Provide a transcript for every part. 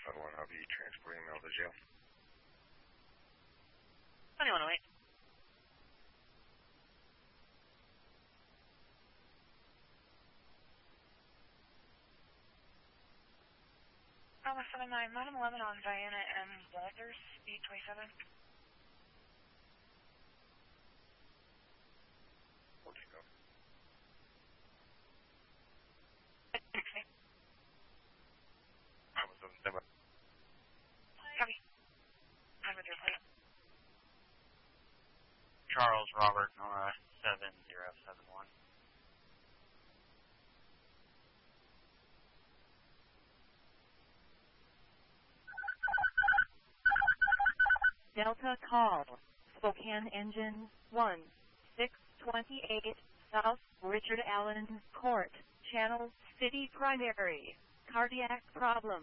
1, I'll be transporting Mel to jail. 2108. Alpha 79, 911 on Diana M. Walters, speed 27. Copy. I'm with your plate. Charles Robert Nora 7071. Delta call. Spokane Engine 1, 628 South Richard Allen Court, Channel City Primary. Cardiac problem.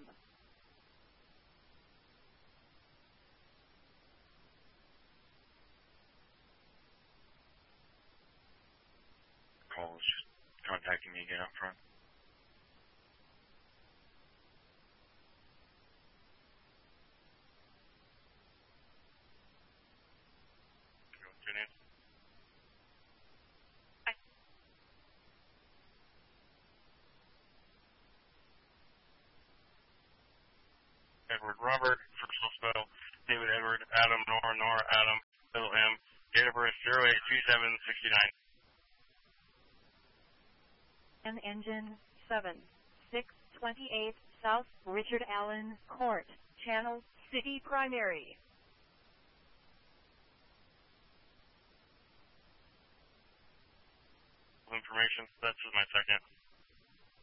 Call is just contacting me again up front. What's your name? Edward Robert, first spell, David Edward, Adam, Nora, Adam, little M, date of birth 082769. And Engine 7, 628 South Richard Allen Court, Channel City Primary. Information, that's my second.